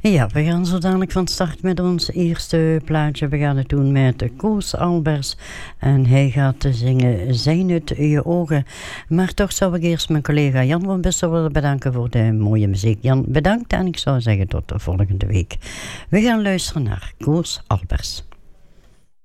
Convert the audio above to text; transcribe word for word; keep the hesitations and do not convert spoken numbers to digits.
Ja, we gaan zo dadelijk van start met ons eerste plaatje. We gaan het doen met Koos Albers. En hij gaat zingen Zijn het je ogen. Maar toch zou ik eerst mijn collega Jan van Bussel willen bedanken voor de mooie muziek. Jan, bedankt en ik zou zeggen tot de volgende week. We gaan luisteren naar Koos Albers.